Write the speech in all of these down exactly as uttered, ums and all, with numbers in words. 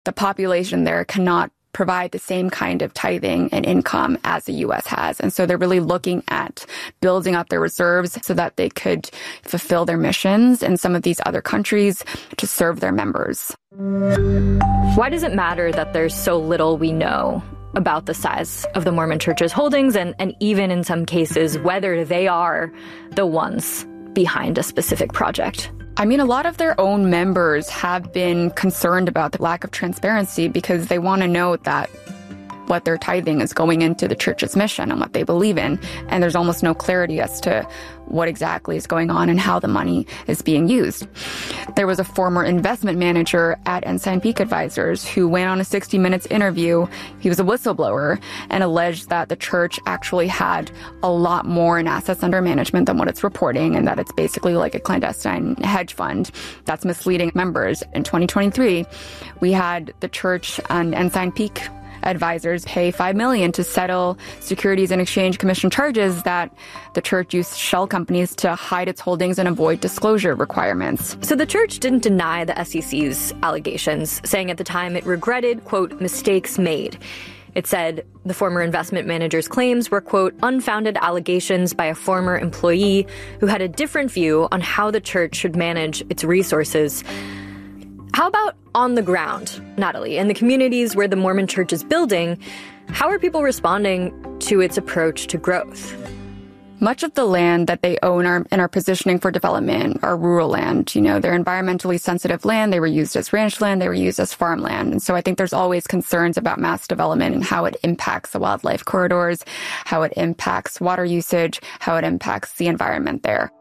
the population there cannot provide the same kind of tithing and income as the U S has. And so they're really looking at building up their reserves so that they could fulfill their missions in some of these other countries to serve their members. Why does it matter that there's so little we know about the size of the Mormon Church's holdings and, and even in some cases whether they are the ones behind a specific project? I mean, a lot of their own members have been concerned about the lack of transparency because they want to know that what they're tithing is going into the church's mission and what they believe in. And there's almost no clarity as to what exactly is going on and how the money is being used. There was a former investment manager at Ensign Peak Advisors who went on a sixty minutes interview. He was a whistleblower and alleged that the church actually had a lot more in assets under management than what it's reporting, and that it's basically like a clandestine hedge fund that's misleading members. In twenty twenty-three, we had the church and Ensign Peak Advisors pay five million dollars to settle Securities and Exchange Commission charges that the church used shell companies to hide its holdings and avoid disclosure requirements. So the church didn't deny the S E C's allegations, saying at the time it regretted, quote, mistakes made. It said the former investment manager's claims were, quote, unfounded allegations by a former employee who had a different view on how the church should manage its resources. How about on the ground, Natalie, in the communities where the Mormon Church is building? How are people responding to its approach to growth? Much of the land that they own are, and are positioning for development are rural land. You know, they're environmentally sensitive land. They were used as ranch land. They were used as farmland. And so I think there's always concerns about mass development and how it impacts the wildlife corridors, how it impacts water usage, how it impacts the environment there.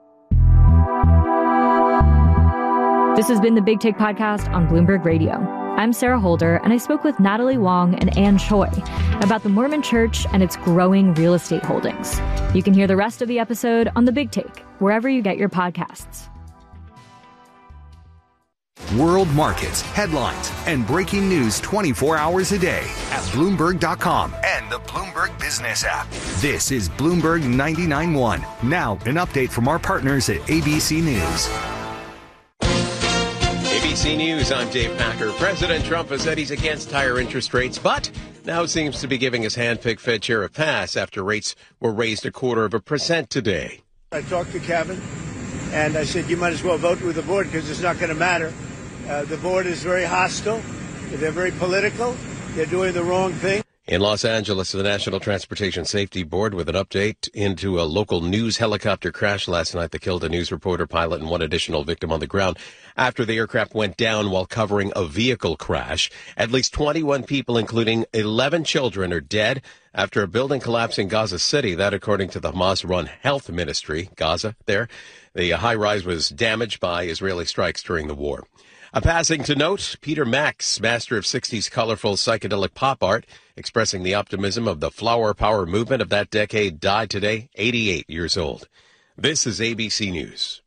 This has been the Big Take Podcast on Bloomberg Radio. I'm Sarah Holder, and I spoke with Natalie Wong and Ann Choi about the Mormon Church and its growing real estate holdings. You can hear the rest of the episode on The Big Take, wherever you get your podcasts. World markets, headlines, and breaking news twenty-four hours a day at Bloomberg dot com and the Bloomberg Business app. This is Bloomberg ninety-nine point one. Now, an update from our partners at A B C News. A B C News, I'm Dave Packer. President Trump has said he's against higher interest rates, but now seems to be giving his hand-picked Fed chair a pass after rates were raised a quarter of a percent today. I talked to Kevin, and I said, you might as well vote with the board because it's not going to matter. Uh, the board is very hostile. They're very political. They're doing the wrong thing. In Los Angeles, the National Transportation Safety Board with an update into a local news helicopter crash last night that killed a news reporter, pilot, and one additional victim on the ground after the aircraft went down while covering a vehicle crash. At least twenty-one people, including eleven children, are dead after a building collapsed in Gaza City. That, according to the Hamas-run Health Ministry, Gaza there. The high-rise was damaged by Israeli strikes during the war. A passing to note, Peter Max, master of sixties colorful psychedelic pop art, expressing the optimism of the flower power movement of that decade, died today, eighty-eight years old. This is A B C News.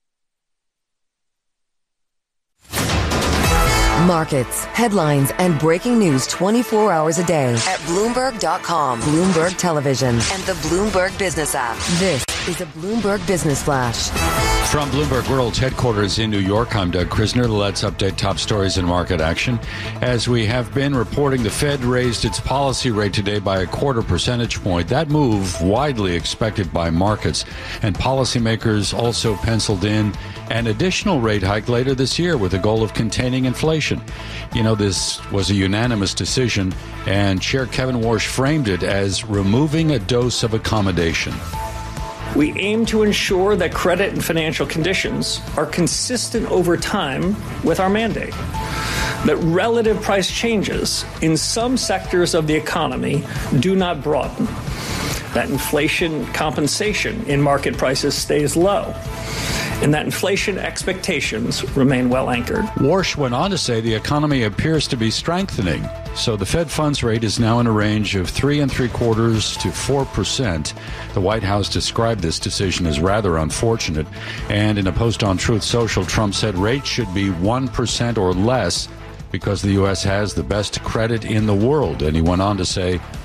Markets, headlines, and breaking news twenty-four hours a day at Bloomberg dot com, Bloomberg Television, and the Bloomberg Business app. This is a Bloomberg Business Flash. From Bloomberg World's headquarters in New York, I'm Doug Krisner. Let's update top stories in market action. As we have been reporting, the Fed raised its policy rate today by a quarter percentage point. That move widely expected by markets, and policymakers also penciled in an additional rate hike later this year with the goal of containing inflation. You know, this was a unanimous decision, and Chair Kevin Warsh framed it as removing a dose of accommodation. We aim to ensure that credit and financial conditions are consistent over time with our mandate, that relative price changes in some sectors of the economy do not broaden, that inflation compensation in market prices stays low, and that inflation expectations remain well anchored. Warsh went on to say the economy appears to be strengthening, so the Fed funds rate is now in a range of three and three quarters to four percent. The White House described this decision as rather unfortunate, and in a post on Truth Social, Trump said rates should be one percent or less because the U S has the best credit in the world. And he went on to say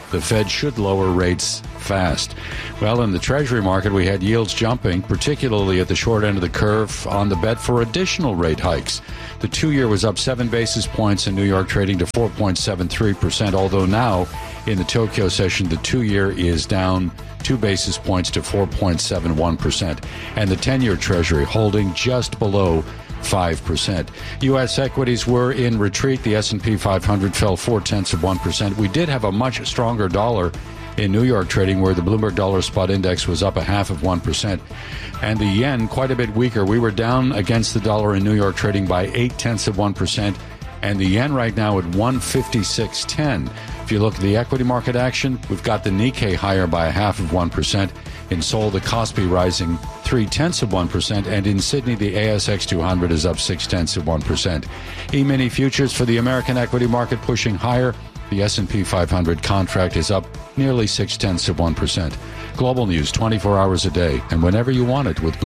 The Fed should lower rates fast. Well, in the Treasury market, we had yields jumping, particularly at the short end of the curve, on the bet for additional rate hikes. The two-year was up seven basis points in New York, trading to four point seven three percent, although now in the Tokyo session, the two-year is down two basis points to four point seven one percent, and the ten-year Treasury holding just below five percent. U S equities were in retreat. The S and P five hundred fell four-tenths of one percent. We did have a much stronger dollar in New York trading, where the Bloomberg Dollar Spot Index was up a half of one percent. And the yen, quite a bit weaker. We were down against the dollar in New York trading by eight-tenths of one percent. And the yen right now at one fifty-six ten. If you look at the equity market action, we've got the Nikkei higher by a half of one percent. In Seoul, the Kospi rising three-tenths of one percent. And in Sydney, the A S X two hundred is up six-tenths of one percent. E-mini futures for the American equity market pushing higher. The S and P five hundred contract is up nearly six-tenths of one percent. Global news twenty-four hours a day and whenever you want it with